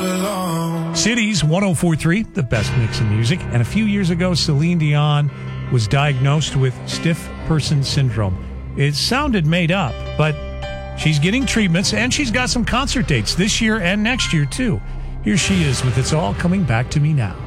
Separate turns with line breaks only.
Cities 104.3, the best mix of music. And a few years ago, Celine Dion was diagnosed with stiff person syndrome. It sounded made up, but she's getting treatments and she's got some concert dates this year and next year, too. Here she is with It's All Coming Back to Me Now.